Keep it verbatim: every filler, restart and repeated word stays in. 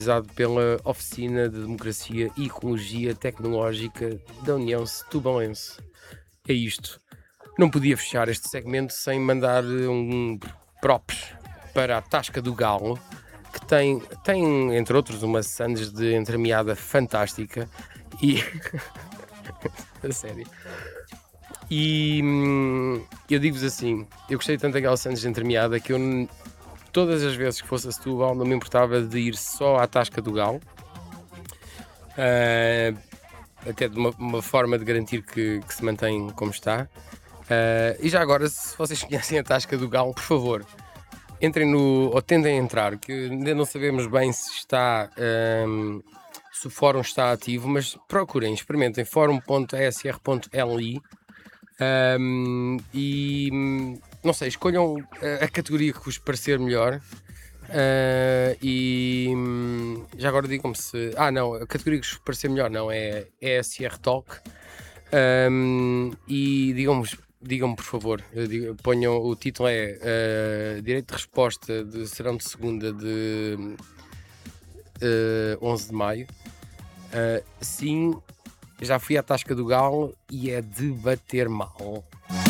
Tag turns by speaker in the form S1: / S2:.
S1: Realizado pela Oficina de Democracia e Ecologia Tecnológica da União Setubalense. É isto. Não podia fechar este segmento sem mandar um props para a Tasca do Galo, que tem, tem entre outros, uma sandes de entremeada fantástica e... a sério. E hum, eu digo-vos assim, eu gostei tanto daquela sandes de entremeada que eu, n- todas as vezes que fosse a Setúbal, não me importava de ir só à Tasca do Galo. Ah, até de uma, uma forma de garantir que, que se mantém como está. Ah, e já agora, se vocês conhecem a Tasca do Galo, por favor, entrem no, ou tentem entrar, que ainda não sabemos bem se está, ahm, se o fórum está ativo, mas procurem, experimentem fórum.asr.li, ahm, e hum, não sei, escolham a, a categoria que vos parecer melhor. Ah, e hum, já agora digam-me se. Ah, não, a categoria que vos parecer melhor não é E S R Talk. Ahm, e digam-me, digam-me por favor, eu digo- ponham o título é ah, Direito de Resposta de serão de segunda de ah, onze de maio. Ah, sim, já fui à Tasca do Galo e é de bater mal.